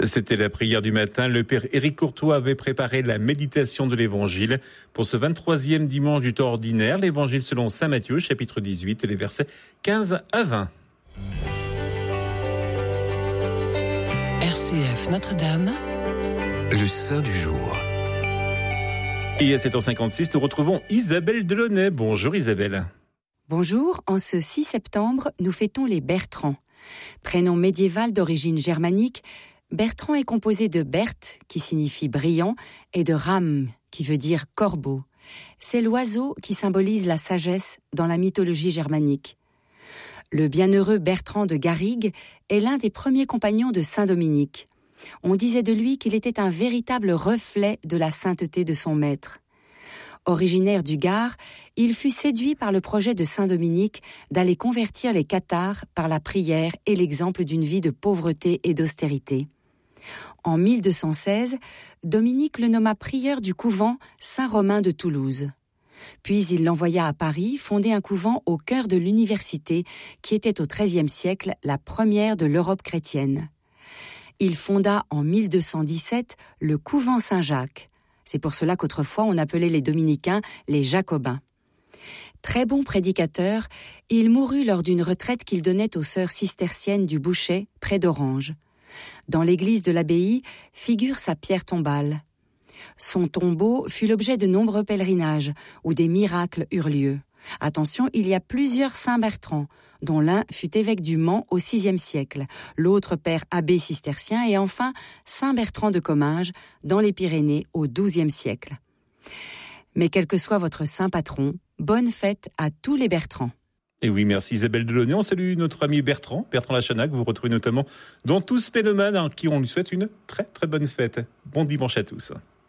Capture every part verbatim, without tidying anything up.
C'était la prière du matin. Le père Éric Courtois avait préparé la méditation de l'Évangile pour ce vingt-troisième dimanche du temps ordinaire. L'Évangile selon saint Matthieu, chapitre dix-huit, les versets quinze à vingt. R C F Notre-Dame, le saint du jour. Et à sept heures cinquante-six, nous retrouvons Isabelle Delaunay. Bonjour Isabelle. Bonjour, en ce six septembre, nous fêtons les Bertrands. Prénom médiéval d'origine germanique, Bertrand est composé de Berthe, qui signifie brillant, et de Ram, qui veut dire corbeau. C'est l'oiseau qui symbolise la sagesse dans la mythologie germanique. Le bienheureux Bertrand de Garrigues est l'un des premiers compagnons de saint Dominique. On disait de lui qu'il était un véritable reflet de la sainteté de son maître. Originaire du Gard, il fut séduit par le projet de saint Dominique d'aller convertir les cathares par la prière et l'exemple d'une vie de pauvreté et d'austérité. En mille deux cent seize, Dominique le nomma prieur du couvent Saint-Romain de Toulouse. Puis il l'envoya à Paris fonder un couvent au cœur de l'université qui était au treizième siècle la première de l'Europe chrétienne. Il fonda en mille deux cent dix-sept le couvent Saint-Jacques. C'est pour cela qu'autrefois on appelait les dominicains les Jacobins. Très bon prédicateur, il mourut lors d'une retraite qu'il donnait aux sœurs cisterciennes du Bouchet, près d'Orange. Dans l'église de l'abbaye figure sa pierre tombale. Son tombeau fut l'objet de nombreux pèlerinages où des miracles eurent lieu. Attention, il y a plusieurs saint Bertrand, dont l'un fut évêque du Mans au sixième siècle, l'autre père abbé cistercien et enfin saint Bertrand de Comminges dans les Pyrénées au douzième siècle. Mais quel que soit votre saint patron, bonne fête à tous les Bertrands. Et oui, merci Isabelle Delaunay. On salue notre ami Bertrand, Bertrand Lachanac. Vous retrouvez notamment dans Tous Mélomanes, hein, qui on lui souhaite une très très bonne fête. Bon dimanche à tous.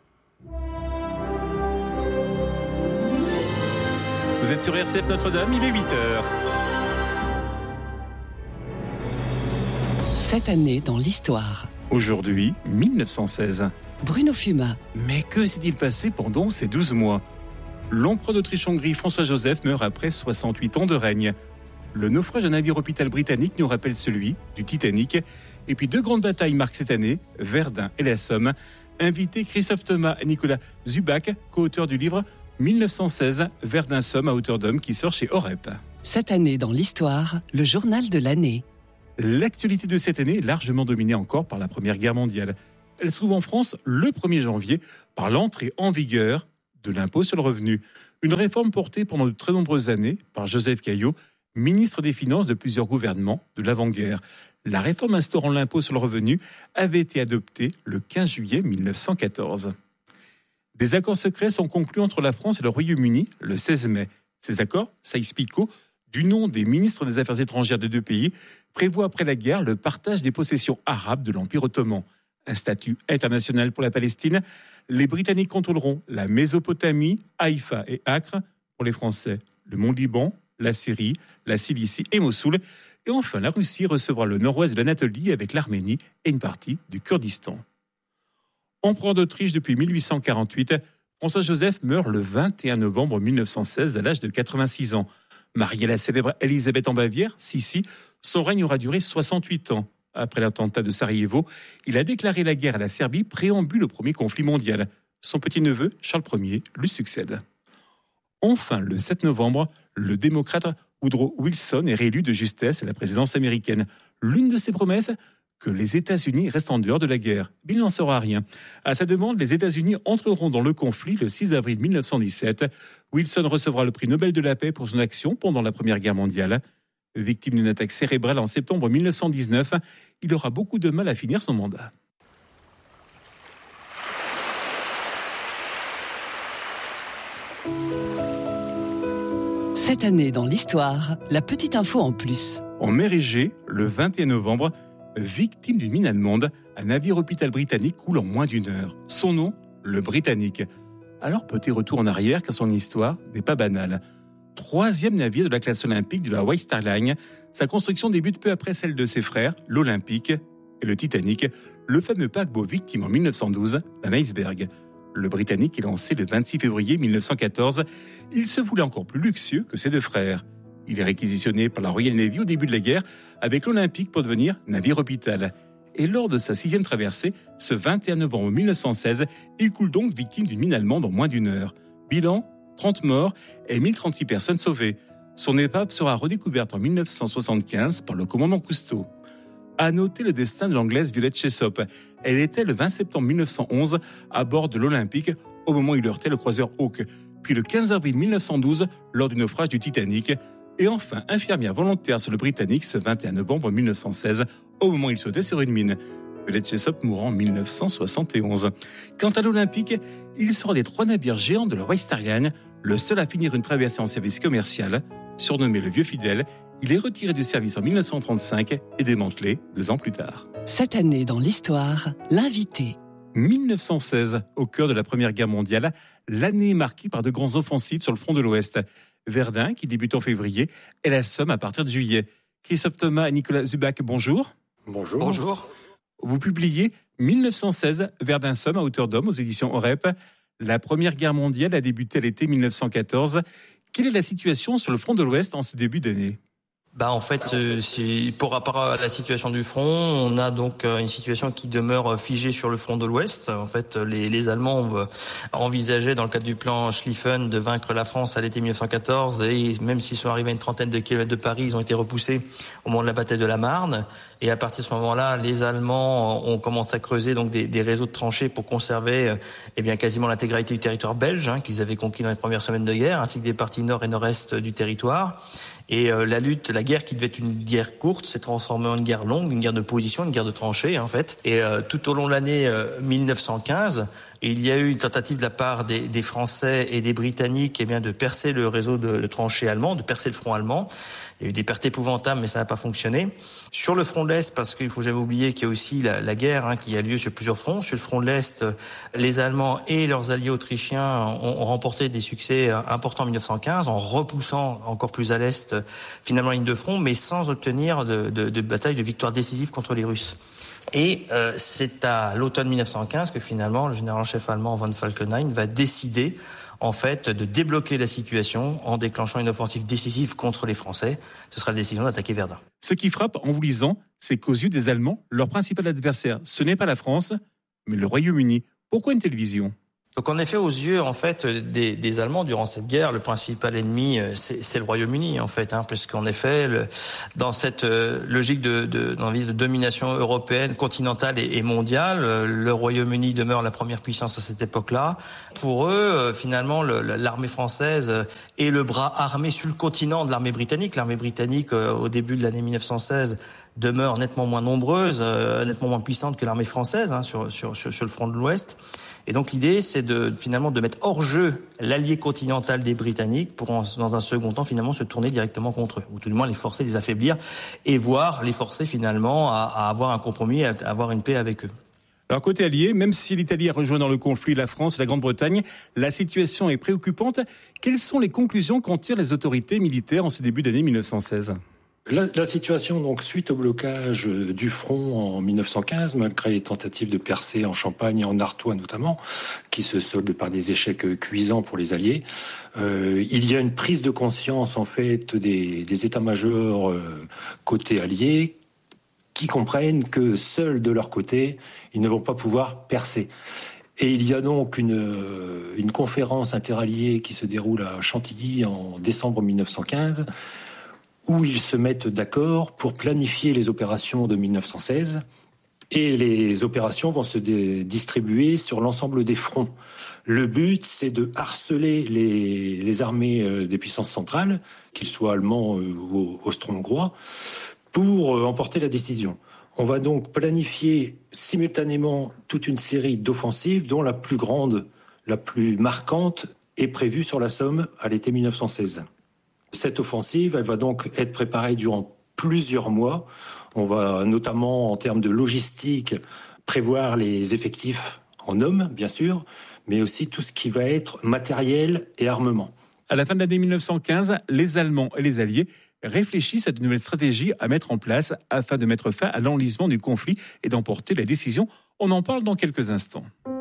Vous êtes sur R C F Notre-Dame, il est huit heures. Cette année dans l'histoire. Aujourd'hui, mille neuf cent seize. Bruno Fumat. Mais que s'est-il passé pendant ces douze mois ? L'empereur d'Autriche-Hongrie, François-Joseph, meurt après soixante-huit ans de règne. Le naufrage d'un navire-hôpital britannique nous rappelle celui du Titanic. Et puis deux grandes batailles marquent cette année, Verdun et la Somme. Invité Christophe Thomas et Nicolas Zubac, co-auteurs du livre mille neuf cent seize, Verdun-Somme à hauteur d'homme, qui sort chez Orep. Cette année dans l'histoire, le journal de l'année. L'actualité de cette année est largement dominée encore par la Première Guerre mondiale. Elle se trouve en France le premier janvier par l'entrée en vigueur de l'impôt sur le revenu. Une réforme portée pendant de très nombreuses années par Joseph Caillaux, ministre des Finances de plusieurs gouvernements de l'avant-guerre. La réforme instaurant l'impôt sur le revenu avait été adoptée le quinze juillet mille neuf cent quatorze. Des accords secrets sont conclus entre la France et le Royaume-Uni le seize mai. Ces accords, Sykes-Picot, du nom des ministres des Affaires étrangères des deux pays, prévoient après la guerre le partage des possessions arabes de l'Empire ottoman. Un statut international pour la Palestine. Les Britanniques contrôleront la Mésopotamie, Haïfa et Acre. Pour les Français, le Mont Liban, la Syrie, la Cilicie et Mossoul. Et enfin, la Russie recevra le nord-ouest de l'Anatolie avec l'Arménie et une partie du Kurdistan. Empereur d'Autriche depuis mille huit cent quarante-huit, François-Joseph meurt le vingt et un novembre mille neuf cent seize à l'âge de quatre-vingt-six ans. Marié à la célèbre Élisabeth en Bavière, Sissi, son règne aura duré soixante-huit ans. Après l'attentat de Sarajevo, il a déclaré la guerre à la Serbie, préambule au premier conflit mondial. Son petit-neveu, Charles Ier, lui succède. Enfin, le sept novembre, le démocrate Woodrow Wilson est réélu de justesse à la présidence américaine. L'une de ses promesses, que les États-Unis restent en dehors de la guerre. Mais il n'en saura rien. À sa demande, les États-Unis entreront dans le conflit le six avril mille neuf cent dix-sept. Wilson recevra le prix Nobel de la paix pour son action pendant la Première Guerre mondiale. Victime d'une attaque cérébrale en septembre mille neuf cent dix-neuf, il aura beaucoup de mal à finir son mandat. Cette année dans l'histoire, la petite info en plus. En mer Égée, le vingt et un novembre, victime d'une mine allemande, un navire-hôpital britannique coule en moins d'une heure. Son nom, le Britannique. Alors petit retour en arrière car son histoire n'est pas banale. Troisième navire de la classe olympique de la White Star Line, sa construction débute peu après celle de ses frères, l'Olympique et le Titanic, le fameux paquebot victime en mille neuf cent douze d'un iceberg. Le Britannique est lancé le vingt-six février mille neuf cent quatorze. Il se voulait encore plus luxueux que ses deux frères. Il est réquisitionné par la Royal Navy au début de la guerre avec l'Olympique pour devenir navire hôpital. Et lors de sa sixième traversée, ce vingt et un novembre mille neuf cent seize, il coule donc victime d'une mine allemande en moins d'une heure. Bilan, trente morts et mille trente-six personnes sauvées. Son épave sera redécouverte en mille neuf cent soixante-quinze par le commandant Cousteau. À noter le destin de l'anglaise Violette Chessop. Elle était le vingt septembre mille neuf cent onze à bord de l'Olympique au moment où il heurtait le croiseur Hawke. Puis le quinze avril mille neuf cent douze lors du naufrage du Titanic. Et enfin, infirmière volontaire sur le Britannique ce vingt et un novembre mille neuf cent seize au moment où il sautait sur une mine. Violette Chessop mourant en mille neuf cent soixante et onze. Quant à l'Olympique, il sera des trois navires géants de la Royal Star Line, le seul à finir une traversée en service commercial. Surnommé le Vieux Fidèle, il est retiré du service en mille neuf cent trente-cinq et démantelé deux ans plus tard. Cette année dans l'histoire, l'invité. mille neuf cent seize, au cœur de la Première Guerre mondiale, l'année est marquée par de grandes offensives sur le front de l'Ouest. Verdun, qui débute en février, et la Somme à partir de juillet. Christophe Thomas et Nicolas Zubac, bonjour. Bonjour. Bonjour. Vous publiez mille neuf cent seize, Verdun-Somme à hauteur d'homme aux éditions Orep. La Première Guerre mondiale a débuté à l'été mille neuf cent quatorze. Quelle est la situation sur le front de l'Ouest en ce début d'année ? Bah en fait, euh, c'est pour rapport à la situation du front, on a donc euh, une situation qui demeure figée sur le front de l'Ouest. En fait, les, les Allemands euh, envisageaient dans le cadre du plan Schlieffen de vaincre la France à l'été mille neuf cent quatorze et même s'ils sont arrivés à une trentaine de kilomètres de Paris, ils ont été repoussés au moment de la bataille de la Marne. Et à partir de ce moment-là, les Allemands ont commencé à creuser donc des, des réseaux de tranchées pour conserver euh, eh bien quasiment l'intégralité du territoire belge hein, qu'ils avaient conquis dans les premières semaines de guerre, ainsi que des parties nord et nord-est du territoire. Et euh, la lutte, la guerre qui devait être une guerre courte, s'est transformée en une guerre longue, une guerre de position, une guerre de tranchées en fait. Et euh, tout au long de l'année euh, mille neuf cent quinze, il y a eu une tentative de la part des, des Français et des Britanniques, eh bien, de percer le réseau de, de tranchées allemand, de percer le front allemand. Il y a eu des pertes épouvantables, mais ça n'a pas fonctionné. Sur le front de l'Est, parce qu'il faut jamais oublier qu'il y a aussi la, la guerre hein, qui a lieu sur plusieurs fronts. Sur le front de l'Est, les Allemands et leurs alliés autrichiens ont, ont remporté des succès importants en mille neuf cent quinze, en repoussant encore plus à l'Est finalement la ligne de front, mais sans obtenir de, de, de bataille, de victoire décisive contre les Russes. Et euh, c'est à l'automne mille neuf cent quinze que finalement le général-chef allemand von Falkenhayn va décider en fait de débloquer la situation en déclenchant une offensive décisive contre les Français. Ce sera la décision d'attaquer Verdun. Ce qui frappe en vous lisant, c'est qu'aux yeux des Allemands, leur principal adversaire, ce n'est pas la France, mais le Royaume-Uni. Pourquoi une telle vision ? Donc en effet, aux yeux en fait des, des Allemands durant cette guerre, le principal ennemi c'est, c'est le Royaume-Uni en fait, hein, parce qu'en effet, le, dans cette euh, logique de, de, de domination européenne, continentale et, et mondiale, euh, le Royaume-Uni demeure la première puissance à cette époque-là. Pour eux, euh, finalement, le, l'armée française est le bras armé sur le continent de l'armée britannique. L'armée britannique, euh, au début de l'année mille neuf cent seize, demeure nettement moins nombreuse, euh, nettement moins puissante que l'armée française hein, sur, sur, sur, sur le front de l'Ouest. Et donc l'idée, c'est de finalement de mettre hors jeu l'allié continental des Britanniques pour, en, dans un second temps, finalement, se tourner directement contre eux, ou tout du moins les forcer, les affaiblir, et voir les forcer finalement à, à avoir un compromis, à avoir une paix avec eux. Alors côté allié, même si l'Italie a rejoint dans le conflit la France et la Grande-Bretagne, la situation est préoccupante. Quelles sont les conclusions qu'en tirent les autorités militaires en ce début d'année mille neuf cent seize ? La, la situation, donc, suite au blocage du front en mille neuf cent quinze, malgré les tentatives de percée en Champagne et en Artois notamment, qui se soldent par des échecs cuisants pour les Alliés, euh, il y a une prise de conscience, en fait, des, des états-majors euh, côté alliés, qui comprennent que seuls de leur côté, ils ne vont pas pouvoir percer. Et il y a donc une, une conférence interalliée qui se déroule à Chantilly en décembre mille neuf cent quinze, où ils se mettent d'accord pour planifier les opérations de mille neuf cent seize. Et les opérations vont se dé- distribuer sur l'ensemble des fronts. Le but, c'est de harceler les, les armées euh, des puissances centrales, qu'ils soient allemands euh, ou austro-hongrois, pour euh, emporter la décision. On va donc planifier simultanément toute une série d'offensives, dont la plus grande, la plus marquante, est prévue sur la Somme à l'été mille neuf cent seize. Cette offensive, elle va donc être préparée durant plusieurs mois. On va notamment, en termes de logistique, prévoir les effectifs en hommes, bien sûr, mais aussi tout ce qui va être matériel et armement. À la fin de l'année mille neuf cent quinze, les Allemands et les Alliés réfléchissent à de nouvelles stratégies à mettre en place afin de mettre fin à l'enlisement du conflit et d'emporter la décision. On en parle dans quelques instants.